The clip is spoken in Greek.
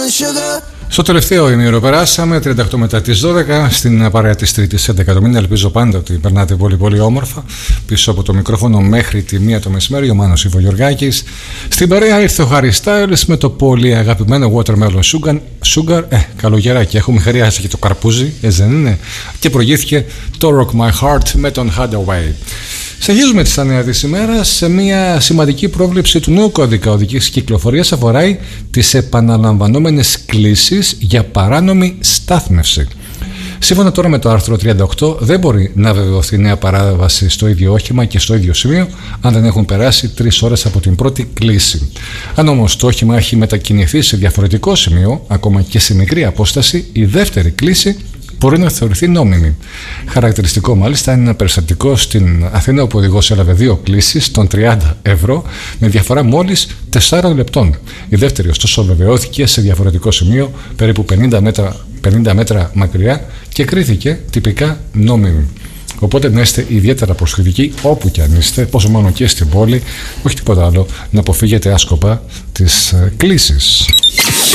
Στο τελευταίο ημίωρο περάσαμε 38 μετά τις 12 στην παρέα της Τρίτης 11 το μήνα. Ελπίζω πάντα ότι περνάτε πολύ πολύ όμορφα. Πίσω από το μικρόφωνο μέχρι τη 1 το μεσημέρι ο Μάνος Ιβογιοργάκης. Στην παρέα ήρθε ο Harry Styles με το πολύ αγαπημένο Watermelon Sugar. Καλογεράκι, έχουμε χαριάσει και το καρπούζι, έτσι δεν είναι? Και προηγήθηκε το Rock My Heart με τον Hadaway. Συνεχίζουμε στα νέα της ημέρας σε μια σημαντική πρόβλεψη του νέου κώδικα οδικής κυκλοφορίας. Αφορά τις επαναλαμβανόμενες κλήσεις για παράνομη στάθμευση. Σύμφωνα τώρα με το άρθρο 38, δεν μπορεί να βεβαιωθεί νέα παράβαση στο ίδιο όχημα και στο ίδιο σημείο αν δεν έχουν περάσει 3 ώρες από την πρώτη κλήση. Αν όμως το όχημα έχει μετακινηθεί σε διαφορετικό σημείο, ακόμα και σε μικρή απόσταση, η δεύτερη κλήση μπορεί να θεωρηθεί νόμιμη. Χαρακτηριστικό μάλιστα είναι ένα περιστατικό στην Αθήνα όπου ο οδηγός έλαβε 2 κλήσεις των 30 ευρώ με διαφορά μόλις 4 λεπτών. Η δεύτερη ωστόσο βεβαιώθηκε σε διαφορετικό σημείο περίπου 50 μέτρα μακριά και κρίθηκε τυπικά νόμιμη. Οπότε να είστε ιδιαίτερα προσεκτικοί όπου και αν είστε, πόσο μάλλον και στην πόλη, όχι τίποτα άλλο, να αποφύγετε άσκοπα τις κλήσεις.